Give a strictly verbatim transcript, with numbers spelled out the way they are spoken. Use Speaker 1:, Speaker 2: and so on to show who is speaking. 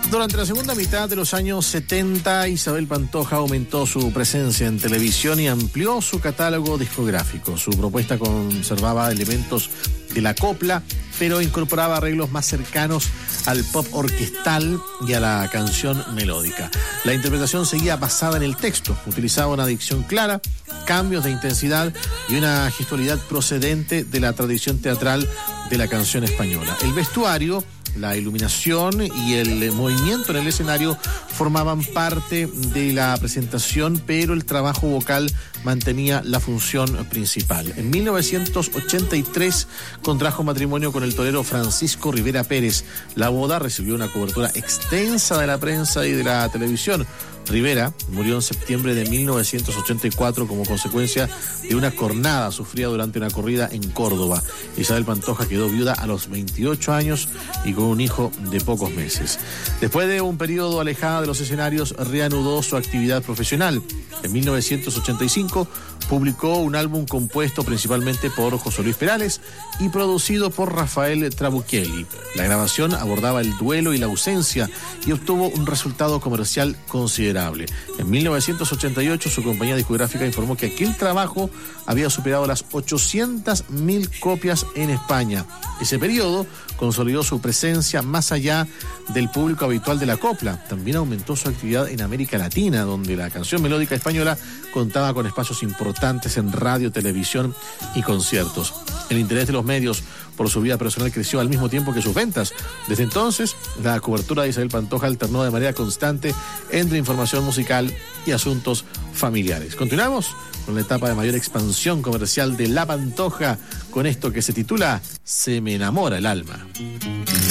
Speaker 1: Durante la segunda mitad de los años setenta, Isabel Pantoja aumentó su presencia en televisión y amplió su catálogo discográfico. Su propuesta conservaba elementos de la copla, pero incorporaba arreglos más cercanos al pop orquestal y a la canción melódica. La interpretación seguía basada en el texto, utilizaba una dicción clara, cambios de intensidad y una gestualidad procedente de la tradición teatral de la canción española. El vestuario, la iluminación y el movimiento en el escenario formaban parte de la presentación, pero el trabajo vocal mantenía la función principal. En mil novecientos ochenta y tres contrajo matrimonio con el torero Francisco Rivera Pérez. La boda recibió una cobertura extensa de la prensa y de la televisión. Rivera murió en septiembre de mil novecientos ochenta y cuatro como consecuencia de una cornada sufrida durante una corrida en Córdoba. Isabel Pantoja quedó viuda a los veintiocho años y con un hijo de pocos meses. Después de un periodo alejada de los escenarios, reanudó su actividad profesional. En mil novecientos ochenta y cinco publicó un álbum compuesto principalmente por José Luis Perales y producido por Rafael Trabuchelli. La grabación abordaba el duelo y la ausencia y obtuvo un resultado comercial considerable. En mil novecientos ochenta y ocho su compañía discográfica informó que aquel trabajo había superado las ochocientas mil copias en España. Ese periodo consolidó su presencia más allá del público habitual de la copla. También aumentó su actividad en América Latina, donde la canción melódica española contaba con espacios importantes en radio, televisión y conciertos. El interés de los medios por su vida personal creció al mismo tiempo que sus ventas. Desde entonces, la cobertura de Isabel Pantoja alternó de manera constante entre información musical y asuntos familiares. Continuamos con la etapa de mayor expansión comercial de La Pantoja, con esto que se titula Se me enamora el alma.